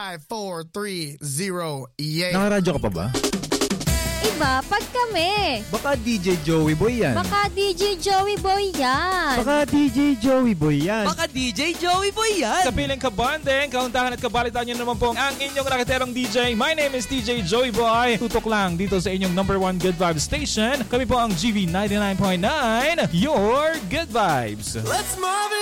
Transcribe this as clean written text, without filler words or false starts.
5-4-3-0-8. Nakaradyo ka pa ba? Iba, pag kami. Baka DJ Joey Boy yan. Baka DJ Joey Boy yan. Baka DJ Joey Boy yan. Baka DJ Joey Boy yan. Sa piling kabanding, kauntahan at kabalitaan nyo naman po ang inyong raketerong DJ. My name is DJ Joey Boy. Tutok lang dito sa inyong number 1 Good Vibes station. Kami po ang GV 99.9, your Good Vibes. Let's move it.